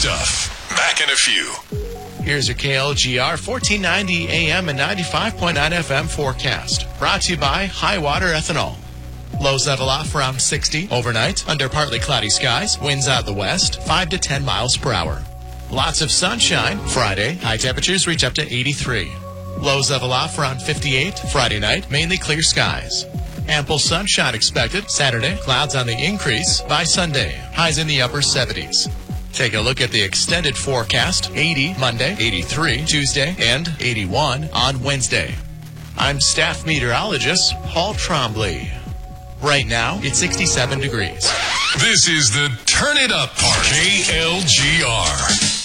stuff. Back in a few. Here's your KLGR 1490 AM and 95.9 FM forecast. Brought to you by Highwater Ethanol. Lows level off around 60 overnight under partly cloudy skies. Winds out the west 5 to 10 miles per hour. Lots of sunshine Friday. High temperatures reach up to 83. Lows level off around 58 Friday night. Mainly clear skies. Ample sunshine expected Saturday. Clouds on the increase by Sunday. Highs in the upper 70s. Take a look at the extended forecast. 80 Monday, 83 Tuesday, and 81 on Wednesday. I'm staff meteorologist Paul Trombley. Right now, it's 67 degrees. This is the Turn It Up Part. KLGR.